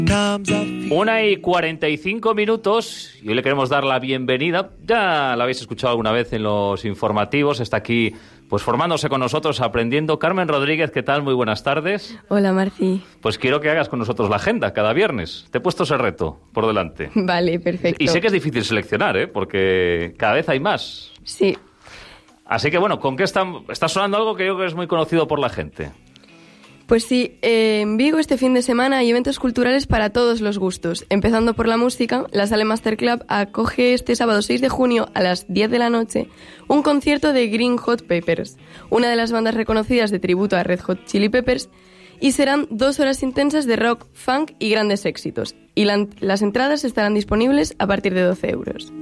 1:45, y hoy le queremos dar la bienvenida. Ya la habéis escuchado alguna vez en los informativos. Está aquí, pues formándose con nosotros, aprendiendo. Carmen Rodríguez, ¿qué tal? Muy buenas tardes. Hola, Marci. Pues quiero que hagas con nosotros la agenda cada viernes. Te he puesto ese reto por delante. Vale, perfecto. Y sé que es difícil seleccionar, porque cada vez hay más. Sí. Así que bueno, ¿con qué está sonando algo que yo creo que es muy conocido por la gente? Pues sí, en Vigo este fin de semana hay eventos culturales para todos los gustos. Empezando por la música, la Sala Master Club acoge este sábado 6 de junio a las 10 de la noche un concierto de Green Hot Peppers, una de las bandas reconocidas de tributo a Red Hot Chili Peppers, y serán 2 horas intensas de rock, funk y grandes éxitos. Y las entradas estarán disponibles a partir de 12 euros.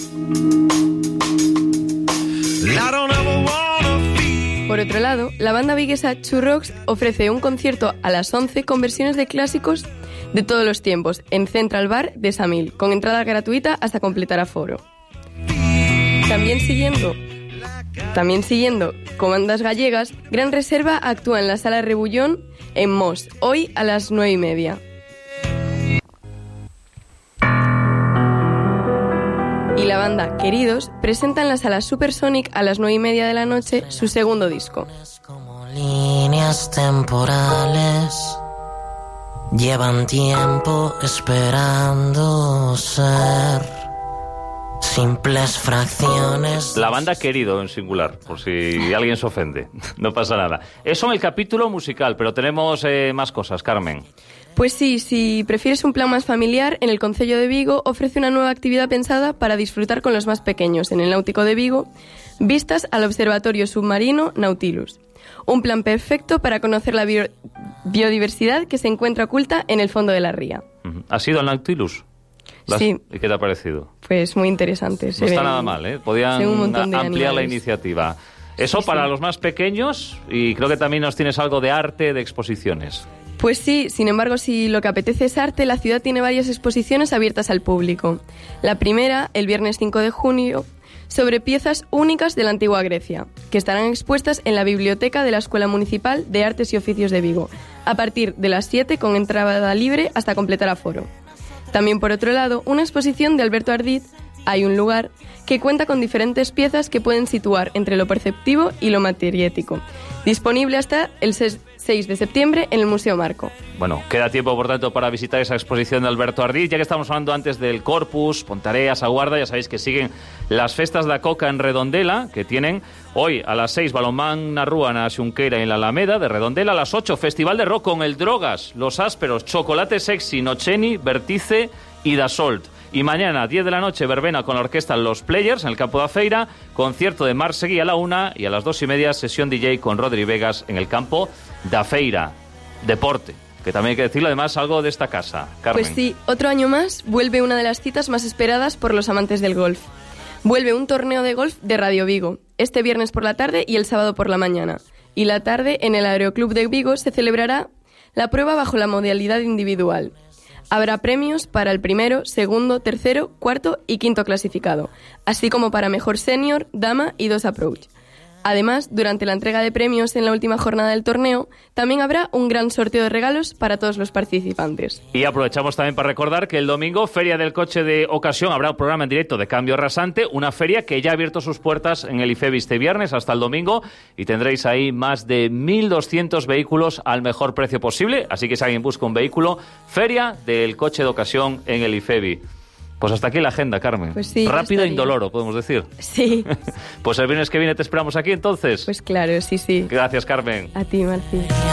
Por otro lado, la banda viguesa Churrox ofrece un concierto a las 11 con versiones de clásicos de todos los tiempos en Central Bar de Samil, con entrada gratuita hasta completar aforo. También siguiendo con bandas gallegas, Gran Reserva actúa en la Sala Rebullón en Mos, hoy a las 9:30. Y la banda Queridos presenta en la Sala Supersonic a las 9:30 de la noche su segundo disco. Como líneas temporales llevan tiempo esperando ser simples fracciones. La banda Querido en singular, por si alguien se ofende. No pasa nada. Eso en el capítulo musical, pero tenemos más cosas, Carmen. Pues sí, si prefieres un plan más familiar, en el Concello de Vigo ofrece una nueva actividad pensada para disfrutar con los más pequeños en el Náutico de Vigo, vistas al Observatorio Submarino Nautilus. Un plan perfecto para conocer la biodiversidad que se encuentra oculta en el fondo de la ría. ¿Has ido al Nautilus? Sí. ¿Y qué te ha parecido? Pues muy interesante. No está nada mal, ¿eh? Podían ampliar la iniciativa. Eso sí, para sí. los más pequeños, y creo que también nos tienes algo de arte, de exposiciones. Pues sí, sin embargo, si lo que apetece es arte, la ciudad tiene varias exposiciones abiertas al público. La primera, el viernes 5 de junio, sobre piezas únicas de la antigua Grecia, que estarán expuestas en la biblioteca de la Escuela Municipal de Artes y Oficios de Vigo, a partir de las 7 con entrada libre hasta completar aforo. También, por otro lado, una exposición de Alberto Ardit, Hay un lugar, que cuenta con diferentes piezas que pueden situar entre lo perceptivo y lo materiético, disponible hasta el 6 de septiembre en el Museo Marco. Bueno, queda tiempo, por tanto, para visitar esa exposición de Alberto Ardit. Ya que estamos hablando antes del Corpus, Pontareas, Aguarda, ya sabéis que siguen las festas da Coca en Redondela, que tienen hoy a las 6 balonmán na Rúa na Xunqueira en la Alameda de Redondela, a las 8 Festival de Rock con el Drogas, Los Ásperos, Chocolate Sexy, Nocheni, Vertice y Dassault. Y mañana, 10 de la noche, verbena con la orquesta Los Players en el campo da Feira, concierto de Mar Seguí a la 1 y a las 2:30 sesión DJ con Rodri Vegas en el campo da Feira. Deporte, que también hay que decirlo, además, algo de esta casa. Carmen. Pues sí, otro año más vuelve una de las citas más esperadas por los amantes del golf. Vuelve un torneo de golf de Radio Vigo, este viernes por la tarde y el sábado por la mañana. Y la tarde, en el Aeroclub de Vigo, se celebrará la prueba bajo la modalidad individual. Habrá premios para el primero, segundo, tercero, cuarto y quinto clasificado, así como para mejor senior, dama y 2 approach. Además, durante la entrega de premios en la última jornada del torneo, también habrá un gran sorteo de regalos para todos los participantes. Y aprovechamos también para recordar que el domingo, Feria del Coche de Ocasión, habrá un programa en directo de Cambio Rasante, una feria que ya ha abierto sus puertas en el IFEBI este viernes hasta el domingo, y tendréis ahí más de 1.200 vehículos al mejor precio posible, así que si alguien busca un vehículo, Feria del Coche de Ocasión en el IFEBI. Pues hasta aquí la agenda, Carmen. Pues sí, rápida e indoloro, podemos decir. Sí. Pues el viernes que viene te esperamos aquí, entonces. Pues claro, sí, sí. Gracias, Carmen. A ti, Marci.